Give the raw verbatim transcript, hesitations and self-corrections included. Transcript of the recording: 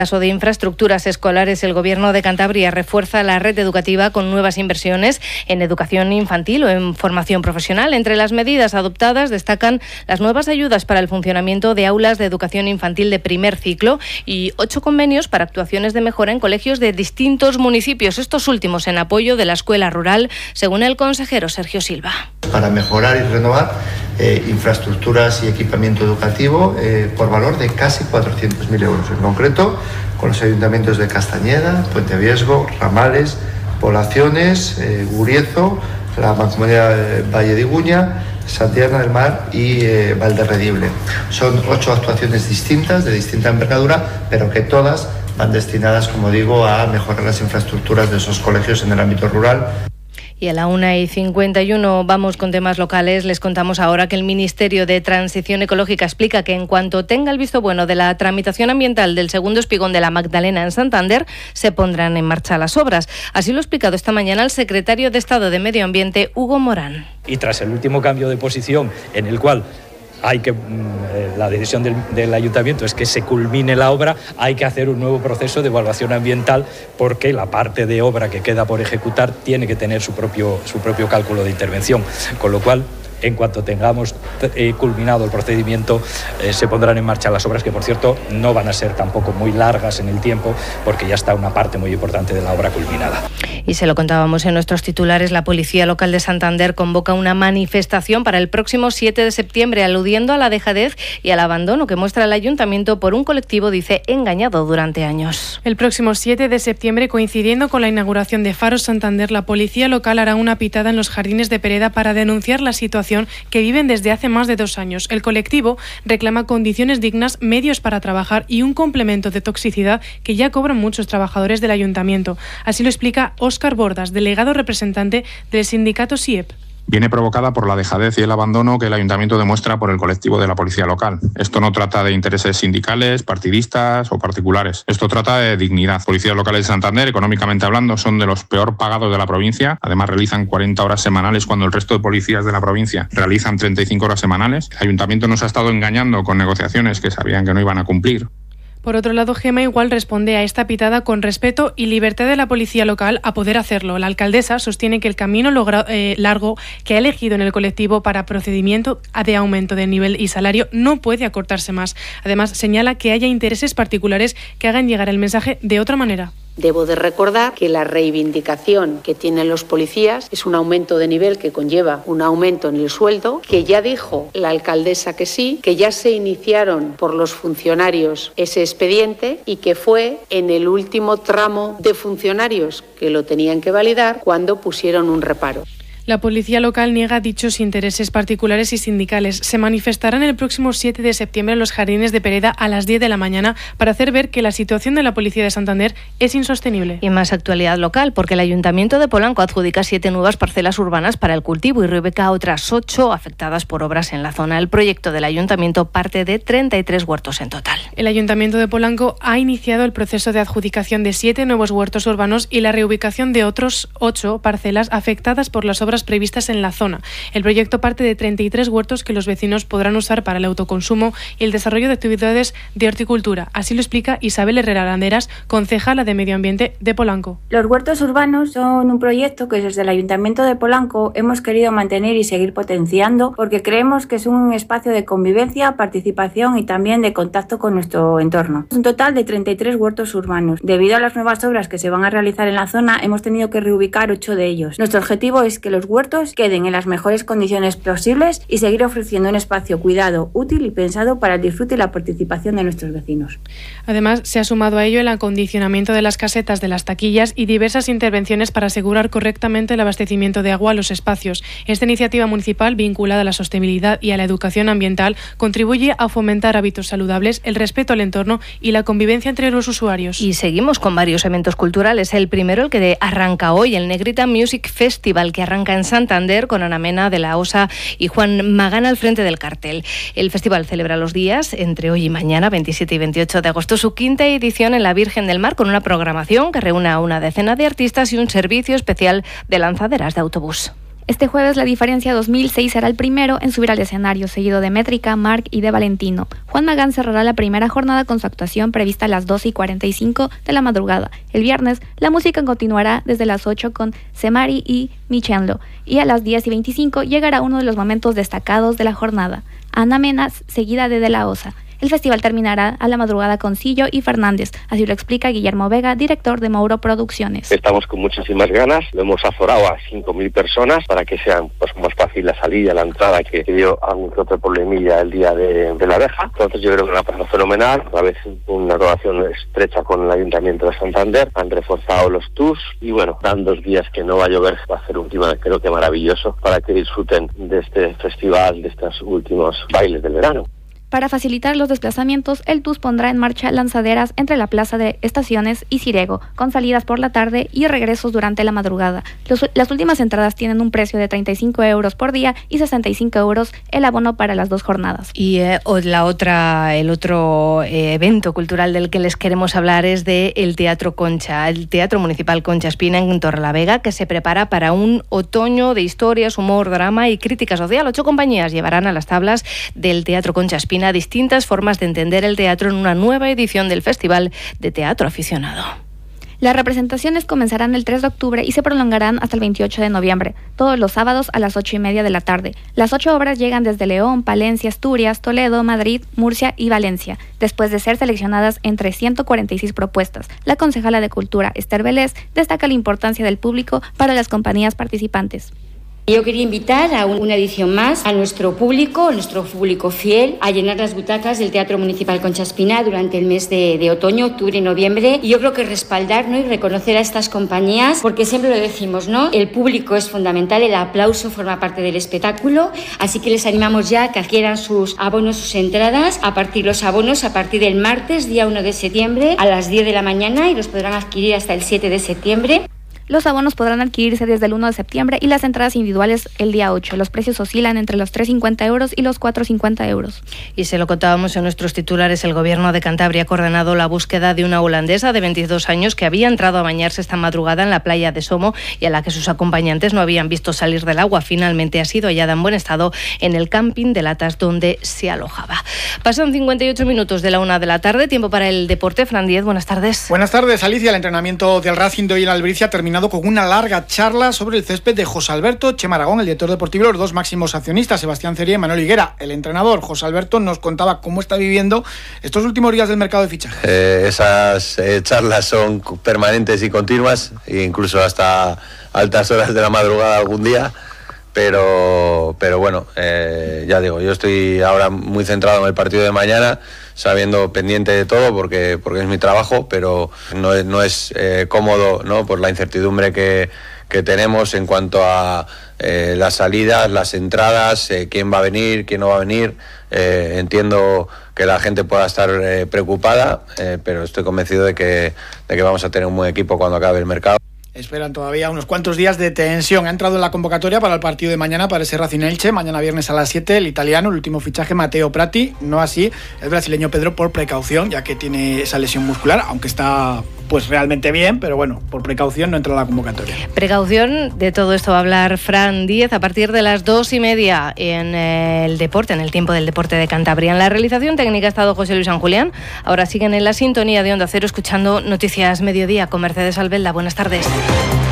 caso de infraestructuras escolares, el Gobierno de Cantabria refuerza la red educativa con nuevas inversiones en educación infantil o en formación profesional. Entre las medidas adoptadas destacan las nuevas ayudas para el funcionamiento de aulas de educación infantil de primer ciclo y ocho convenios para actuaciones de mejora en colegios de distintos municipios, estos últimos en apoyo de la escuela rural, según el consejero Sergio Silva. Para mejorar y renovar eh, infraestructuras y equipamiento educativo eh, por valor de casi cuatrocientos mil euros. En concreto, con los ayuntamientos de Castañeda, Puente Viesgo, Ramales, Poblaciones, eh, Guriezo, la Mancomunidad de Valle de Iguña, Santiana del Mar y eh, Valderredible. Son ocho actuaciones distintas, de distinta envergadura, pero que todas van destinadas, como digo, a mejorar las infraestructuras de esos colegios en el ámbito rural. Y a la una y cincuenta y uno vamos con temas locales. Les contamos ahora que el Ministerio de Transición Ecológica explica que en cuanto tenga el visto bueno de la tramitación ambiental del segundo espigón de la Magdalena en Santander, se pondrán en marcha las obras. Así lo ha explicado esta mañana el secretario de Estado de Medio Ambiente, Hugo Morán. Y tras el último cambio de posición, en el cual hay que la decisión del, del ayuntamiento es que se culmine la obra, hay que hacer un nuevo proceso de evaluación ambiental porque la parte de obra que queda por ejecutar tiene que tener su propio, su propio cálculo de intervención, con lo cual en cuanto tengamos eh, culminado el procedimiento eh, se pondrán en marcha las obras, que por cierto no van a ser tampoco muy largas en el tiempo porque ya está una parte muy importante de la obra culminada. Y se lo contábamos en nuestros titulares, la Policía Local de Santander convoca una manifestación para el próximo siete de septiembre aludiendo a la dejadez y al abandono que muestra el ayuntamiento por un colectivo, dice, engañado durante años. El próximo siete de septiembre, coincidiendo con la inauguración de Faros Santander, la Policía Local hará una pitada en los jardines de Pereda para denunciar la situación que viven desde hace más de dos años. El colectivo reclama condiciones dignas, medios para trabajar y un complemento de toxicidad que ya cobran muchos trabajadores del ayuntamiento. Así lo explica Óscar Bordas, delegado representante del sindicato S I E P. Viene provocada por la dejadez y el abandono que el ayuntamiento demuestra por el colectivo de la policía local. Esto no trata de intereses sindicales, partidistas o particulares. Esto trata de dignidad. Policías locales de Santander, económicamente hablando, son de los peor pagados de la provincia. Además, realizan cuarenta horas semanales cuando el resto de policías de la provincia realizan treinta y cinco horas semanales. El ayuntamiento nos ha estado engañando con negociaciones que sabían que no iban a cumplir. Por otro lado, Gema igual responde a esta pitada con respeto y libertad de la policía local a poder hacerlo. La alcaldesa sostiene que el camino logra, eh, largo que ha elegido en el colectivo para procedimiento de aumento de nivel y salario no puede acortarse más. Además, señala que haya intereses particulares que hagan llegar el mensaje de otra manera. Debo de recordar que la reivindicación que tienen los policías es un aumento de nivel que conlleva un aumento en el sueldo, que ya dijo la alcaldesa que sí, que ya se iniciaron por los funcionarios ese expediente y que fue en el último tramo de funcionarios que lo tenían que validar cuando pusieron un reparo. La policía local niega dichos intereses particulares y sindicales. Se manifestarán el próximo siete de septiembre en los jardines de Pereda a las diez de la mañana para hacer ver que la situación de la policía de Santander es insostenible. Y más actualidad local, porque el Ayuntamiento de Polanco adjudica siete nuevas parcelas urbanas para el cultivo y reubica otras ocho afectadas por obras en la zona. El proyecto del Ayuntamiento parte de treinta y tres huertos en total. El Ayuntamiento de Polanco ha iniciado el proceso de adjudicación de siete nuevos huertos urbanos y la reubicación de otros ocho parcelas afectadas por las obras previstas en la zona. El proyecto parte de treinta y tres huertos que los vecinos podrán usar para el autoconsumo y el desarrollo de actividades de horticultura. Así lo explica Isabel Herrera Landeras, concejala de Medio Ambiente de Polanco. Los huertos urbanos son un proyecto que desde el Ayuntamiento de Polanco hemos querido mantener y seguir potenciando porque creemos que es un espacio de convivencia, participación y también de contacto con nuestro entorno. Es un total de treinta y tres huertos urbanos. Debido a las nuevas obras que se van a realizar en la zona, hemos tenido que reubicar ocho de ellos. Nuestro objetivo es que los huertos queden en las mejores condiciones posibles y seguir ofreciendo un espacio cuidado, útil y pensado para el disfrute y la participación de nuestros vecinos. Además, se ha sumado a ello el acondicionamiento de las casetas de las taquillas y diversas intervenciones para asegurar correctamente el abastecimiento de agua a los espacios. Esta iniciativa municipal, vinculada a la sostenibilidad y a la educación ambiental, contribuye a fomentar hábitos saludables, el respeto al entorno y la convivencia entre los usuarios. Y seguimos con varios eventos culturales. El primero, el que arranca hoy, el Negrita Music Festival, que arranca en Santander con Ana Mena de la Osa y Juan Magán al frente del cartel. El festival celebra los días entre hoy y mañana, veintisiete y veintiocho de agosto, su quinta edición en la Virgen del Mar, con una programación que reúne a una decena de artistas y un servicio especial de lanzaderas de autobús. Este jueves la diferencia dos mil seis será el primero en subir al escenario, seguido de Métrica, Marc y de Valentino. Juan Magán cerrará la primera jornada con su actuación prevista a las doce y cuarenta y cinco de la madrugada. El viernes, la música continuará desde las ocho con Semari y Michenlo, y a las diez y veinticinco llegará uno de los momentos destacados de la jornada, Ana Menas, seguida de De La Osa. El festival terminará a la madrugada con Sillo y Fernández, así lo explica Guillermo Vega, director de Mouro Producciones. Estamos con muchísimas ganas, lo hemos aforado a cinco mil personas para que sea pues, más fácil la salida, la entrada, que dio algún que otro problemilla el día de, de la abeja. Entonces yo creo que una pasada fenomenal, a veces una relación estrecha con el Ayuntamiento de Santander, han reforzado los tours y bueno, dan dos días que no va a llover, va a ser un clima creo que maravilloso para que disfruten de este festival, de estos últimos bailes del verano. Para facilitar los desplazamientos, el T U S pondrá en marcha lanzaderas entre la Plaza de Estaciones y Cirego, con salidas por la tarde y regresos durante la madrugada. Los, las últimas entradas tienen un precio de treinta y cinco euros por día y sesenta y cinco euros el abono para las dos jornadas. Y eh, la otra, el otro eh, evento cultural del que les queremos hablar es del Teatro Concha, el Teatro Municipal Concha Espina en Torrelavega, que se prepara para un otoño de historias, humor, drama y crítica social. Ocho compañías llevarán a las tablas del Teatro Concha Espina a distintas formas de entender el teatro en una nueva edición del Festival de Teatro Aficionado. Las representaciones comenzarán el tres de octubre y se prolongarán hasta el veintiocho de noviembre, todos los sábados a las ocho y media de la tarde. Las ocho obras llegan desde León, Palencia, Asturias, Toledo, Madrid, Murcia y Valencia, después de ser seleccionadas entre ciento cuarenta y seis propuestas. La concejala de Cultura, Esther Vélez, destaca la importancia del público para las compañías participantes. Yo quería invitar a una edición más a nuestro público, a nuestro público fiel, a llenar las butacas del Teatro Municipal Concha Espina durante el mes de, de otoño, octubre y noviembre. Y yo creo que respaldar, ¿no?, y reconocer a estas compañías, porque siempre lo decimos, ¿no? El público es fundamental, el aplauso forma parte del espectáculo, así que les animamos ya a que adquieran sus abonos, sus entradas, a partir los abonos a partir del martes, día uno de septiembre, a las diez de la mañana, y los podrán adquirir hasta el siete de septiembre. Los abonos podrán adquirirse desde el uno de septiembre y las entradas individuales el día ocho. Los precios oscilan entre los tres cincuenta euros y los cuatro cincuenta euros. Y se lo contábamos en nuestros titulares, el Gobierno de Cantabria ha coordinado la búsqueda de una holandesa de veintidós años que había entrado a bañarse esta madrugada en la playa de Somo y a la que sus acompañantes no habían visto salir del agua. Finalmente ha sido hallada en buen estado en el camping de Latas donde se alojaba. Pasan cincuenta y ocho minutos de la una de la tarde, tiempo para el deporte. Fran Diez, buenas tardes. Buenas tardes, Alicia. El entrenamiento del Racing de hoy en Albricia ha terminado con una larga charla sobre el césped de José Alberto Chema Aragón, el director deportivo, los dos máximos accionistas, Sebastián Cería y Manuel Higuera. El entrenador, José Alberto, nos contaba cómo está viviendo estos últimos días del mercado de fichajes. Eh, esas eh, charlas son permanentes y continuas, e incluso hasta altas horas de la madrugada algún día. Pero, pero bueno, eh, ya digo, yo estoy ahora muy centrado en el partido de mañana, sabiendo pendiente de todo porque, porque es mi trabajo, pero no es, no es eh, cómodo, ¿no?, por la incertidumbre que, que tenemos en cuanto a eh, las salidas, las entradas, eh, quién va a venir, quién no va a venir. Eh, entiendo que la gente pueda estar eh, preocupada, eh, pero estoy convencido de que, de que vamos a tener un buen equipo cuando acabe el mercado. Esperan todavía unos cuantos días de tensión. Ha entrado en la convocatoria para el partido de mañana para ese Racing Elche, mañana viernes a las siete, el italiano, el último fichaje, Matteo Prati, no así el brasileño Pedro, por precaución, ya que tiene esa lesión muscular, aunque está pues realmente bien, pero bueno, por precaución no entra en la convocatoria. Precaución, de todo esto va a hablar Fran Diez a partir de las dos y media en el deporte, en el tiempo del deporte de Cantabria. En la realización técnica ha estado José Luis San Julián. Ahora siguen en la sintonía de Onda Cero escuchando Noticias Mediodía con Mercedes Albelda. Buenas tardes.